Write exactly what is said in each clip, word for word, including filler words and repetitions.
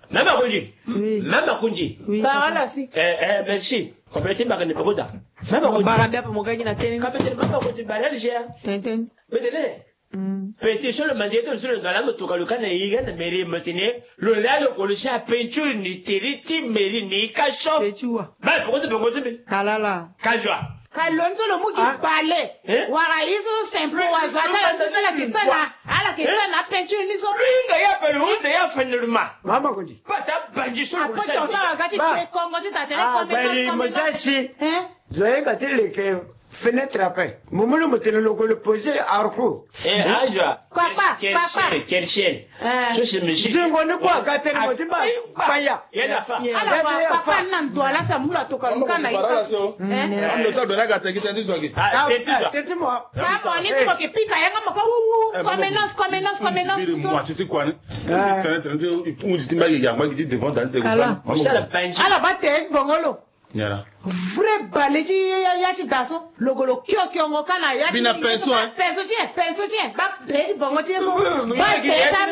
Même à Kunji. Même à Kunji. Barala si. Eh, eh, merci. Complétez ma canne pour Même à Kunji. Barabia pour mon gars qui n'a tenu. Capitaine, même à Kunji, Barala, j'ai. Tintin. Mais petit sur le mandiateur sur le galam to kaluka na yiga na meri matine le la le kolusha peinture ni teriti meri ni kasho Petua. ba pour te pour te Kalala. kajwa Kalonzo lo mugi bale. Wara iso simple wazata la tuzela kisana. Ala kisana peinture ni so. Ringa ya pelu de ya fenurma. Mama Kunji. Pata banji sur le sa. Apo tosa wakati te Congo ti tatele comme ça. Ah, ben mosashi. Hein? Zoe katile ke fenêtre après. Momolo motelo loko le poser arco. Eh ajwa. Papa, papa. Kerchen. Eh. Je me suis. Zingo ne kwa gaten motiba. Paya. Yenda fa. Ala papa nan doala sa mula to kaluka na ika. Eh. Am to dona gata kita ni zogi. Ah, tete mo. Kama ni ko ke pika yanga mako wu. Comenos, comenos, comenos. Moi tu quoi ne? Fenêtre de on dit timba ya ma gidi devant dans te Kala. Ala bate bongolo. Nyala. Vrai baleji ya ya ti daso logolo kyo kyo ngo kana ya bina penso hein penso ti penso ti ba de bongo ti so ba de tam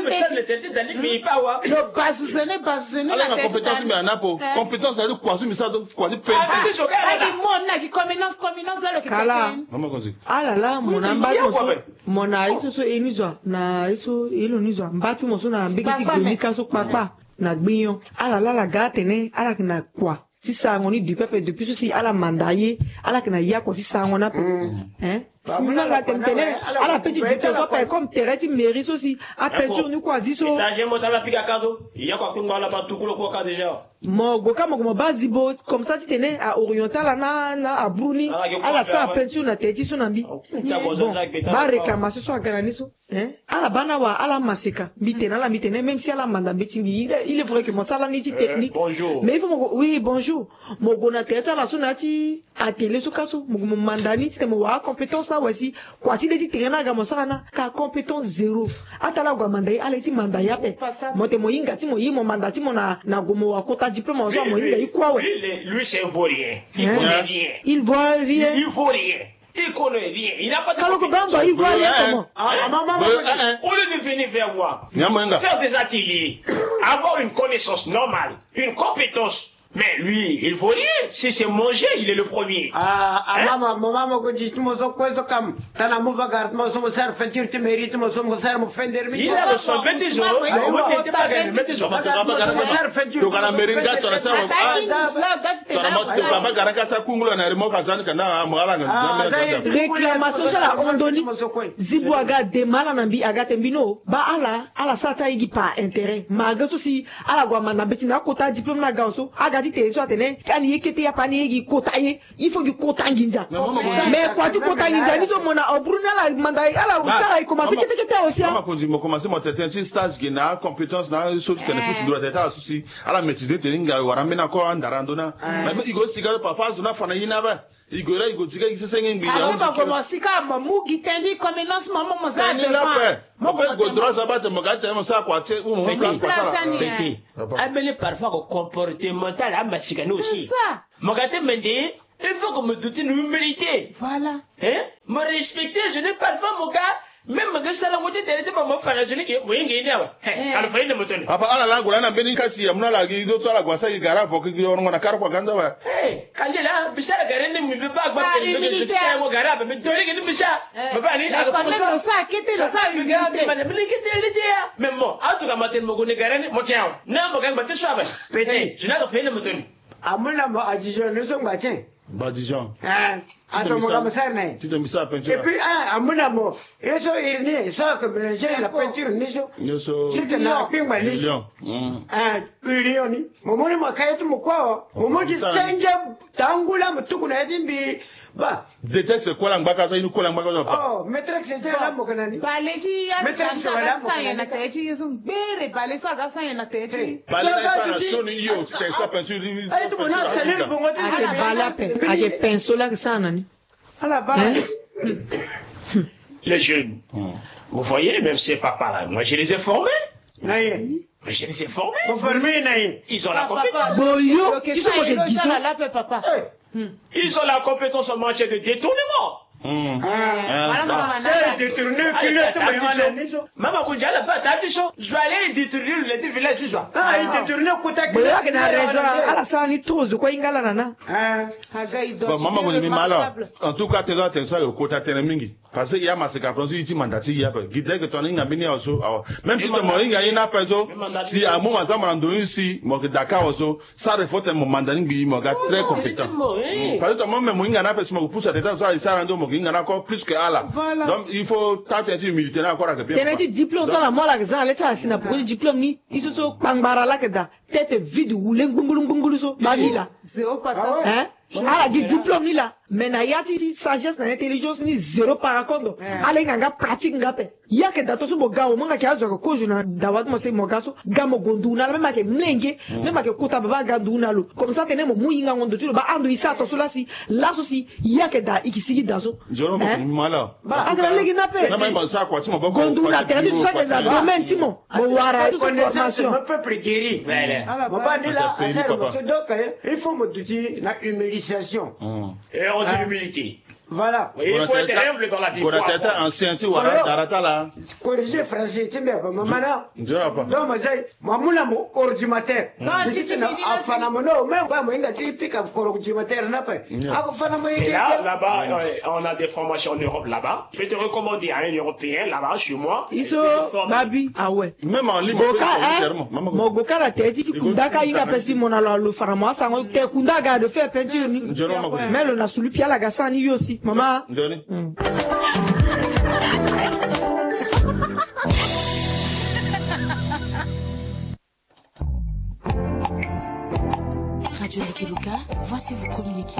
de ti lo basu sene basu sene la compétence mais anapo compétence na quoi mi ça quoi di penso adi mon na ki communance communance la lo ki Kala. Mama konzi Ah là là mon ambati moso mona iso so enizwa na iso ilo nizwa mbati moso na mbiki gonika so papa na gbinyo ah là là la gate ne ala na kwa si ça on est du peuple depuis ceci à la mandaye à la kena ya ko si ça on a hein sinon la temtene à la petite du tozo pas comme tereti mérite aussi à peinture nous quoi ziso ça j'ai monté la pika kazo il y a quoi qu'on la pas tout ko ko ka déjà mo goka mo mo bazibo comme ça tu tenais à oriental na na à Bruni à la ça peinture na teti so nambi bon ba réclamation so agana so hein à la bana wa à la masika mitena la mitena même si à la manda betingi il est vrai que mon ça la ni technique mais il faut oui bonjour mo gona teta la so na ti atelier so kaso mo mandani ti mo wa compétence na wasi kwa si leti terena ga mo sana ka compétence zéro atala gwa mandai ala ti manda ya pe mo te mo yinga ti mo yi mo manda ti mo na na gomo wa kota diplôme mo so mo yinga ikwa we lui c'est vaurien il connaît rien il voit rien il voit rien il connaît rien il n'a pas de Kaloko Bamba il voit rien comment ah maman au lieu de venir vers moi faire des ateliers avoir une connaissance normale une compétence. Mais lui, il faut rien. Si c'est manger, il est le premier. Ah, ah, maman, maman, quand je dis, moi, so quoi, so comme, t'as la mauvaise garde, moi, so me sert, fait, tu mérites, moi, so me sert, me fait des il a le son vingt euros, il a été pas gagné, vingt euros. Donc, on a mérité, on a ça, on a garaka sa kungulo na remo kazani kana mwala nga réclamation ça la ondoni zibu aga demala nambi aga tembino ba ala ala sata igi pa intérêt maga so si ala gwa mana betina kota diplôme na ganso aga ti te so atene kani yekete ya pani igi kota ye il faut que kota nginza mais quoi tu kota nginza ni so mona obruna la manda ala usara commencer kete kete aussi mama konzi mo commencer mo tete ci stage gina compétence na so tu connais plus droit d'état souci ala maîtriser teninga waramena ko andarandona mais igo siga papa zona fana yina ba igora igo tiga kisenge ngi ya ba ko masika mamu gitenji communance mama moza de ma mo ko droit za ba te mo ga te mo sa kwa te mo mo plan kwa sala petit abele parfois ko comportemental a masika nous aussi mo ga te mende il faut que me douter de l'humilité voilà hein me respecter je n'ai parfois mon gars même que ça la moitié de pas me faire je n'ai que moyen ngi dawa ala fa ina mutone papa ala la gula na benin kasi ya mna la gi do so la gwa sa gi gara fo ki yo ngona kar kwa ganza ba eh kanje la bisara gare ni mi be ba gba ke be je sais mo gara ba me dole ke ni bisha ba ni ala ko lo sa kete lo sa mi gara ba me ni kete le dia même moi en tout cas matin mo gone gare ni mo tiao na mo ga ba te so ba petit je n'ai pas fait le mutone amula mo ajijo ne so ngbatin ba dijon eh ato mo comme ça mais tu te mis ça peinture et puis ah amuna mo eso irni so que mélanger la peinture ni so so tu te na pingwa ni ah ilioni mo mo mo kayatu mo kwa mo mo di senje tangula mutuku na yimbi ba détecte c'est quoi la ngaka so inu ko la ngaka so oh maître c'est la mo kanani baleji ya maître c'est la mo kanani na techi yesu bere bale so aga sa na techi bale na sa na so ni yo c'est ça peinture ay to na salir bongo ti ala bala pe age penso la sana ni ala bala les jeunes vous voyez même ces papas là moi je les ai formés naïe mais je les ai formés formés naïe ils ont la compétence boyo tu sais moi que la papa ils ont la compétence en matière de détournement. C'est détourné qu'il est tout Maman, quand j'allais pas t'as chaud, je vais aller détourner le village ce soir. Ah, il détourné côté que il a raison. À la salle, il trouve quoi il gala nana. Ah. Maman, vous n'aimez mal. En tout cas, tu dois te faire au côté termingi. Parce qu'il y a ma séquence, il dit mandati, il y a pas. Guide que ton inga bini also. Même si ton moringa il n'a pas so, si à mon mazam rando ici, mon Dakar also, ça reflète mon mandarin bi, mon gars très compétent. Parce que ton mon moringa n'a pas si mon pousse à tête, ça il s'arrête mon moringa encore plus que Allah. Donc il faut tenter militaire encore avec bien. T'as dit diplôme ça la moi la ça l'état sina pour diplôme ni, ils se sont pambara là que da tête vide ou lengungulu ngungulu so, mami là. C'est au patin. Hein? Ah, du diplôme ni là. Mais na yati sagesse na intelligence ni zéro par contre. Allez nga pratique nga pe. Ya ke dato so boga o manga ke azo ko juna dawat mo se moga so gamo gonduna même ke mlenge même ke kuta baba ganduna lo. Comme ça tenemo muyinga ngondo tulo ba andu isa to so la si la so si ya ke da ikisigi daso. Joro mo mala. Ba agra legi na pe. Na même ça quoi, tu mo boga. Gonduna te tu ça que za domaine timo. Mo wara tu formation. Un peuple guéri. Mo ba ni la donc il faut me dire la humilisation. Et on dit l'humilité. Voilà. Oui, il faut être humble dans la vie. Pour être ancien, tu vois, darata là. Corriger français, tu m'as pas, maman. Je ne pas. Non, mais c'est, maman, mon ordinateur. Non, si c'est un phénomène, même pas, moi, il y a des pics à ordinateur, n'a pas. Et là, là-bas, on a des formations en Europe, là-bas. Je vais te recommander à un Européen, là-bas, chez moi. Ils sont, babi, ah ouais. Même en ligne, mon goka la tête, tu kundaka, il a passé mon allo, le farama, ça, te kundaga de faire peinture, mais le na sulu pia la gassani aussi. Maman. Johnny. Mm. Radio Nikeluka, voici vous communiquer.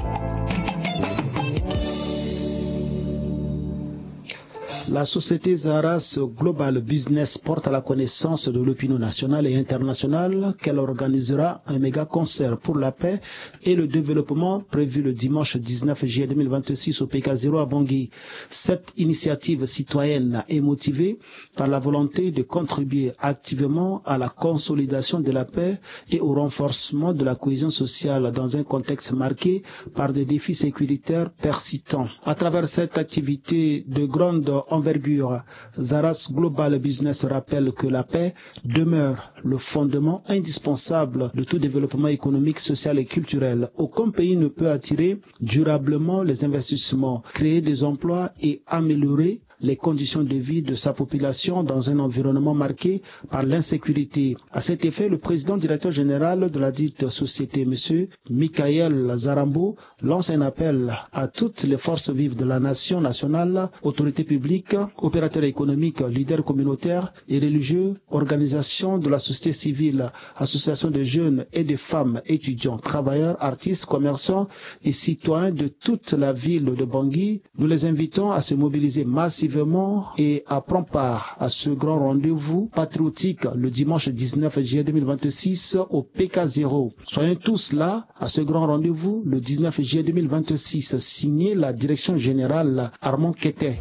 La société Zaras Global Business porte à la connaissance de l'opinion nationale et internationale qu'elle organisera un méga concert pour la paix et le développement prévu le dimanche dix-neuf juillet deux mille vingt-six au P K zéro à Bangui. Cette initiative citoyenne est motivée par la volonté de contribuer activement à la consolidation de la paix et au renforcement de la cohésion sociale dans un contexte marqué par des défis sécuritaires persistants. À travers cette activité de grande envergure, Zaras Global Business rappelle que la paix demeure le fondement indispensable de tout développement économique, social et culturel. Aucun pays ne peut attirer durablement les investissements, créer des emplois et améliorer les conditions de vie de sa population dans un environnement marqué par l'insécurité. À cet effet, le président directeur général de la dite société, M. Michael Zarambo, lance un appel à toutes les forces vives de la nation nationale, autorités publiques, opérateurs économiques, leaders communautaires et religieux, organisations de la société civile, associations de jeunes et de femmes, étudiants, travailleurs, artistes, commerçants et citoyens de toute la ville de Bangui. Nous les invitons à se mobiliser massivement et à prendre part à ce grand rendez-vous patriotique le dimanche dix-neuf juillet deux mille vingt-six au P K zéro. Soyons tous là à ce grand rendez-vous le dix-neuf juillet deux mille vingt-six, signé la direction générale Armand Kété.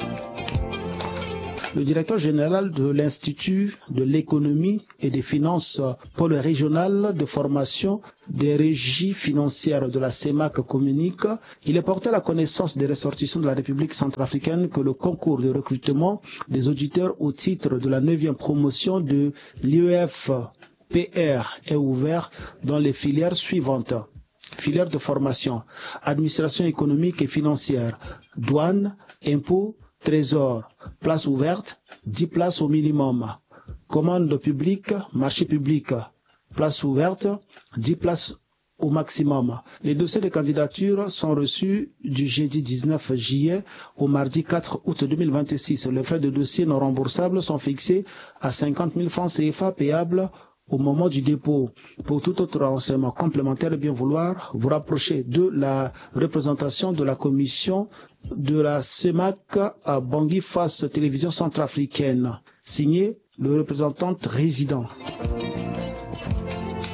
Le directeur général de l'Institut de l'économie et des finances, pôle régional de formation des régies financières de la C E M A C communique. Il est porté à la connaissance des ressortissants de la République centrafricaine que le concours de recrutement des auditeurs au titre de la neuvième promotion de l'I E F P R est ouvert dans les filières suivantes. Filière de formation, administration économique et financière, douane, impôts, trésor, place ouverte, dix places au minimum. Commande publique, marché public, place ouverte, dix places au maximum. Les dossiers de candidature sont reçus du jeudi dix-neuf juillet au mardi quatre août deux mille vingt-six. Les frais de dossier non remboursables sont fixés à cinquante mille francs C F A payables au moment du dépôt. Pour tout autre renseignement complémentaire, bien vouloir vous rapprocher de la représentation de la commission de la C E M A C à Bangui face télévision centrafricaine. Signé le représentant résident.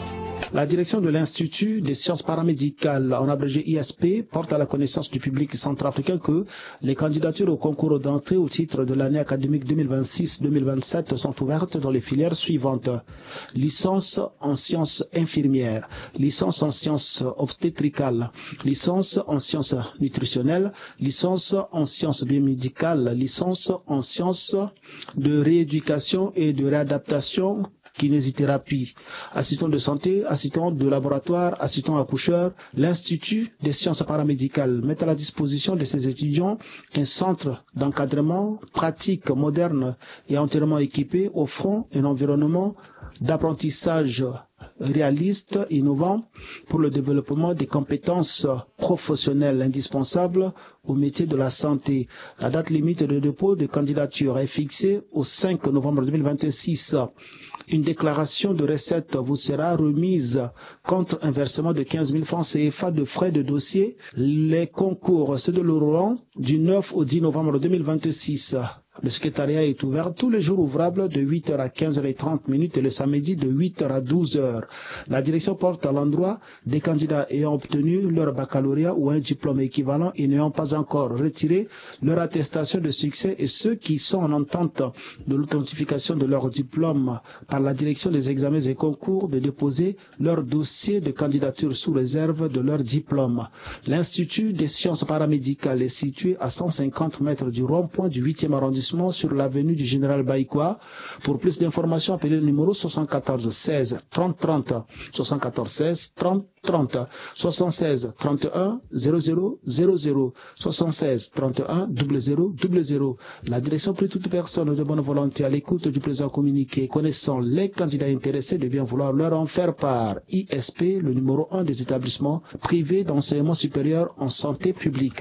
La direction de l'Institut des sciences paramédicales, en abrégé I S P, porte à la connaissance du public centrafricain que les candidatures au concours d'entrée au titre de l'année académique deux mille vingt-six deux mille vingt-sept sont ouvertes dans les filières suivantes. Licence en sciences infirmières, licence en sciences obstétricales, licence en sciences nutritionnelles, licence en sciences biomédicales, licence en sciences de rééducation et de réadaptation, kinésithérapie, assistant de santé, assistant de laboratoire, assistant accoucheur. L'Institut des sciences paramédicales met à la disposition de ses étudiants un centre d'encadrement pratique moderne et entièrement équipé, offrant un environnement d'apprentissage réaliste, innovant pour le développement des compétences professionnelles indispensables au métier de la santé. La date limite de dépôt de candidature est fixée au cinq novembre deux mille vingt-six. Une déclaration de recette vous sera remise contre un versement de quinze mille francs C F A de frais de dossier. Les concours se dérouleront du neuf au dix novembre deux mille vingt-six. Le secrétariat est ouvert tous les jours ouvrables de huit heures à quinze heures trente et le samedi de huit heures à douze heures. La direction porte à l'endroit des candidats ayant obtenu leur baccalauréat ou un diplôme équivalent et n'ayant pas encore retiré leur attestation de succès et ceux qui sont en entente de l'authentification de leur diplôme par la direction des examens et concours de déposer leur dossier de candidature sous réserve de leur diplôme. L'Institut des sciences paramédicales est situé à cent cinquante mètres du rond-point du huitième arrondissement sur l'avenue du Général Baïkoa. Pour plus d'informations, appelez le numéro soixante-quatorze seize trente trente, soixante-quatorze seize trente trente, soixante-seize trente et un zéro zéro zéro zéro, soixante-seize trente et un zéro zéro zéro zéro. La direction prie toute personne de bonne volonté à l'écoute du présent communiqué connaissant les candidats intéressés de bien vouloir leur en faire part. I S P, le numéro un des établissements privés d'enseignement supérieur en santé publique.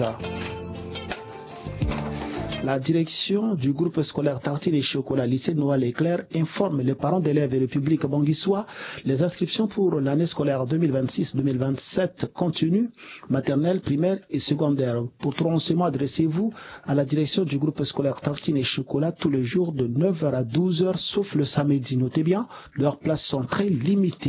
La direction du groupe scolaire Tartine et Chocolat lycée Noël Éclair informe les parents d'élèves et le public banguissois les inscriptions pour l'année scolaire deux mille vingt-six deux mille vingt-sept continues, maternelle, primaire et secondaire. Pour tout renseignement, adressez-vous à la direction du groupe scolaire Tartine et Chocolat tous les jours de neuf heures à douze heures sauf le samedi. Notez bien, leurs places sont très limitées.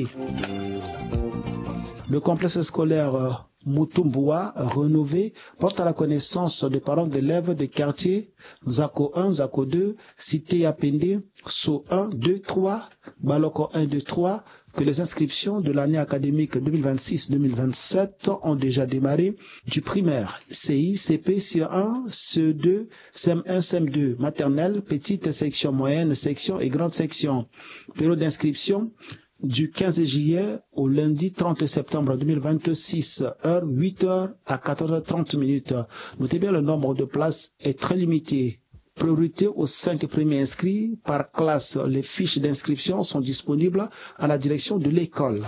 Le complexe scolaire Mutumboa rénové porte à la connaissance des parents d'élèves des quartiers Zako un, Zako deux, Cité Yapende, So un, deux, trois, Baloko un, deux, trois, que les inscriptions de l'année académique deux mille vingt-six deux mille vingt-sept ont déjà démarré du primaire, C I, C P, C un, C deux, C M un, C M deux, maternelle, petite section, moyenne section et grande section. Période d'inscription du quinze juillet au lundi trente septembre deux mille vingt-six, heure huit heures à quatorze heures trente minutes. Notez bien, le nombre de places est très limité. Priorité aux cinq premiers inscrits par classe. Les fiches d'inscription sont disponibles à la direction de l'école.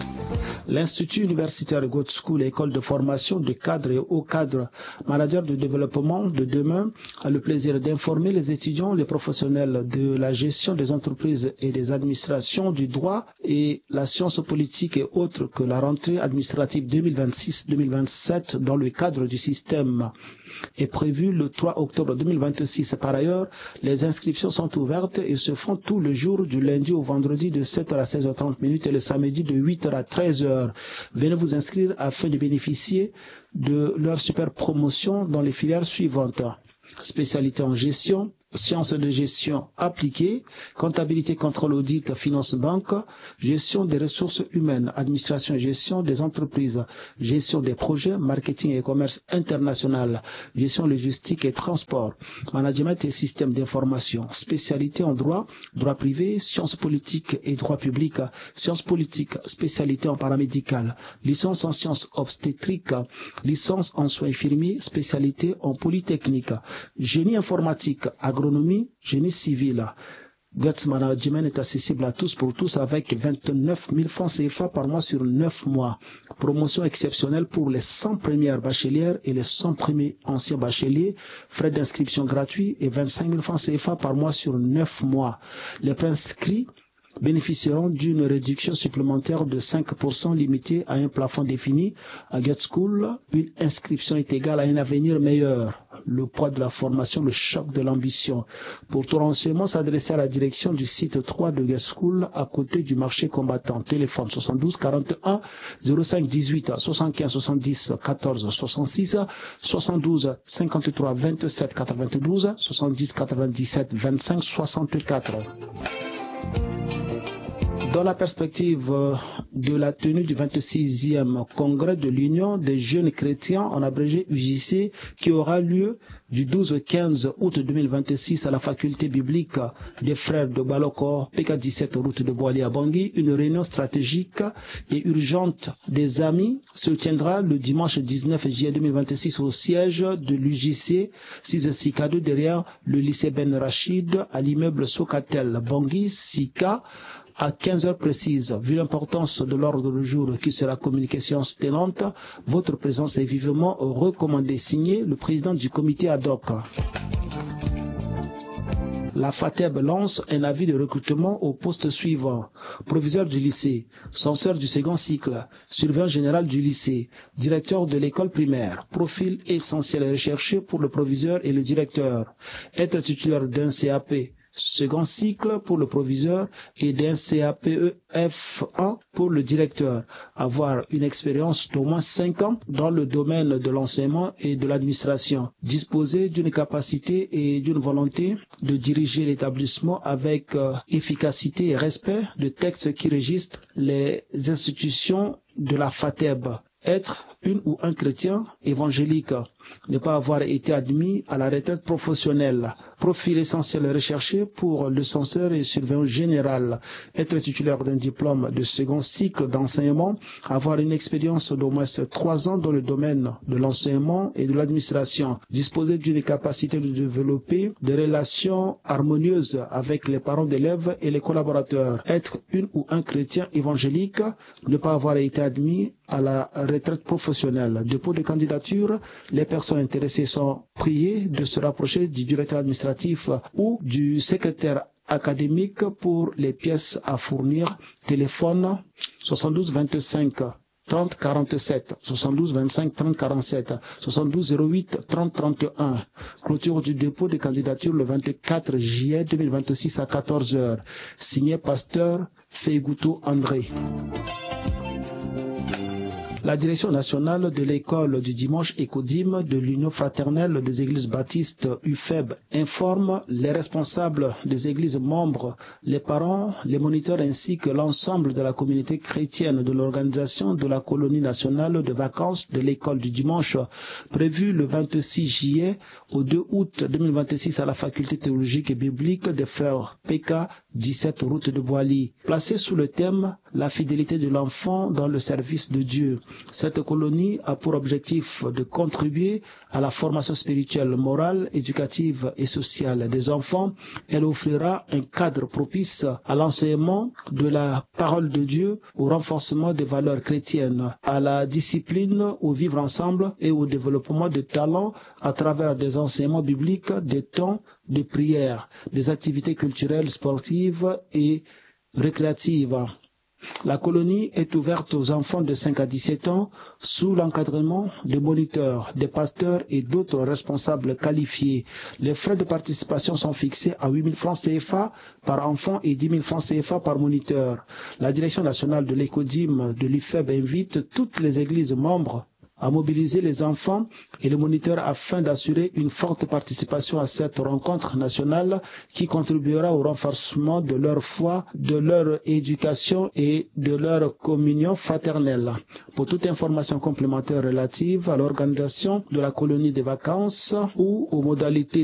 L'Institut universitaire God School, école de formation de cadres et hauts cadres, manager de développement de demain, a le plaisir d'informer les étudiants, les professionnels de la gestion des entreprises et des administrations, du droit et la science politique et autres que la rentrée administrative deux mille vingt-six deux mille vingt-sept dans le cadre du système est prévue le trois octobre deux mille vingt-six. Par ailleurs, les inscriptions sont ouvertes et se font tous les jours du lundi au vendredi de sept heures à seize heures trente minutes et le samedi de huit heures à treize heures. Venez vous inscrire afin de bénéficier de leur super promotion dans les filières suivantes. Spécialité en gestion, sciences de gestion appliquée, comptabilité, contrôle, audit, finance, banque, gestion des ressources humaines, administration et gestion des entreprises, gestion des projets, marketing et commerce international, gestion logistique et transport, management et système d'information, spécialité en droit, droit privé, sciences politiques et droit public, sciences politiques, spécialité en paramédical, licence en sciences obstétriques, licence en soins infirmiers, spécialité en polytechnique, génie informatique, agronomie, génie civil. Guts Management est accessible à tous pour tous avec vingt-neuf mille francs C F A par mois sur neuf mois. Promotion exceptionnelle pour les cent premières bachelières et les cent premiers anciens bacheliers. Frais d'inscription gratuits et vingt-cinq mille francs C F A par mois sur neuf mois. Les préinscrits bénéficieront d'une réduction supplémentaire de cinq pour cent limitée à un plafond défini. À Get School, une inscription est égale à un avenir meilleur. Le poids de la formation, le choc de l'ambition. Pour tout renseignement, s'adresser à la direction du site trois de Get School à côté du marché combattant. Téléphone soixante-douze quarante-et-un zéro cinq dix-huit soixante-quinze soixante-dix quatorze soixante-six soixante-douze cinquante-trois vingt-sept quatre-vingt-douze soixante-dix quatre-vingt-dix-sept vingt-cinq soixante-quatre. Dans la perspective de la tenue du vingt-sixième congrès de l'Union des jeunes chrétiens, en abrégé U J C, qui aura lieu du douze au quinze août deux mille vingt-six à la faculté biblique des frères de Baloko, P K dix-sept route de Boali à Bangui, une réunion stratégique et urgente des amis se tiendra le dimanche dix-neuf juillet deux mille vingt-six au siège de l'U J C six Sikado derrière le lycée Ben Rachid à l'immeuble Sokatel Bangui Sika à quinze heures précises. Vu l'importance de l'ordre du jour qui sera communiqué séance tenante, votre présence est vivement recommandée. Signé le président du comité ad hoc. La FATEB lance un avis de recrutement au poste suivant. Proviseur du lycée, censeur du second cycle, surveillant général du lycée, directeur de l'école primaire. Profil essentiel recherché pour le proviseur et le directeur. Être titulaire d'un C A P. Second cycle pour le proviseur et d'un C A P E F un pour le directeur. Avoir une expérience d'au moins cinq ans dans le domaine de l'enseignement et de l'administration. Disposer d'une capacité et d'une volonté de diriger l'établissement avec euh, efficacité et respect de textes qui régissent les institutions de la FATEB. Être une ou un chrétien évangélique. Ne pas avoir été admis à la retraite professionnelle. Profil essentiel recherché pour le censeur et surveillant général. Être titulaire d'un diplôme de second cycle d'enseignement. Avoir une expérience d'au moins trois ans dans le domaine de l'enseignement et de l'administration. Disposer d'une capacité de développer des relations harmonieuses avec les parents d'élèves et les collaborateurs. Être une ou un chrétien évangélique. Ne pas avoir été admis à la retraite professionnelle. Dépôt de candidature. Les personnes intéressées sont priées de se rapprocher du directeur administratif ou du secrétaire académique pour les pièces à fournir. Téléphone soixante-douze vingt-cinq trente quarante-sept, soixante-douze vingt-cinq trente quarante-sept, soixante-douze zéro huit trente trente et un. Clôture du dépôt de candidature le vingt-quatre juillet deux mille vingt-six à quatorze heures. Signé Pasteur Feigoutou André. La direction nationale de l'école du dimanche Ecodim de l'Union fraternelle des églises baptistes U F E B informe les responsables des églises membres, les parents, les moniteurs ainsi que l'ensemble de la communauté chrétienne de l'organisation de la colonie nationale de vacances de l'école du dimanche prévue le vingt-six juillet au deux août deux mille vingt-six à la faculté théologique et biblique des frères P K dix-sept route de Boali, placée sous le thème la fidélité de l'enfant dans le service de Dieu. Cette colonie a pour objectif de contribuer à la formation spirituelle, morale, éducative et sociale des enfants. Elle offrira un cadre propice à l'enseignement de la parole de Dieu, au renforcement des valeurs chrétiennes, à la discipline, au vivre ensemble et au développement de talents à travers des enseignements bibliques, des temps de prière, des activités culturelles, sportives et récréatives. La colonie est ouverte aux enfants de cinq à dix-sept ans sous l'encadrement de moniteurs, des pasteurs et d'autres responsables qualifiés. Les frais de participation sont fixés à huit mille francs C F A par enfant et dix mille francs C F A par moniteur. La direction nationale de l'Ecodim de l'U F E B invite toutes les églises membres à mobiliser les enfants et les moniteurs afin d'assurer une forte participation à cette rencontre nationale qui contribuera au renforcement de leur foi, de leur éducation et de leur communion fraternelle. Pour toute information complémentaire relative à l'organisation de la colonie des vacances ou aux modalités